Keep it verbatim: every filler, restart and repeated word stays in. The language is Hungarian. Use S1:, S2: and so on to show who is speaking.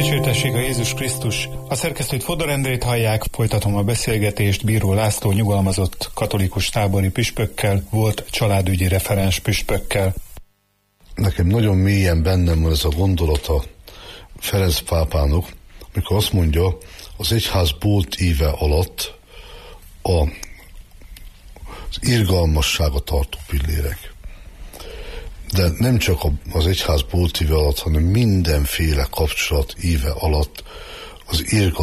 S1: Dicsértessék a Jézus Krisztus! A szerkesztőt Fodor Endrét hallják, folytatom a beszélgetést Bíró László nyugalmazott katolikus tábori püspökkel, volt családügyi referens püspökkel.
S2: Nekem nagyon mélyen bennem van ez a gondolata Ferenc pápának, amikor azt mondja, az egyház bolt éve alatt a, az irgalmassága tartó pillérek. De nem csak az egyház bolt éve alatt, hanem mindenféle kapcsolat éve alatt az irgalmasság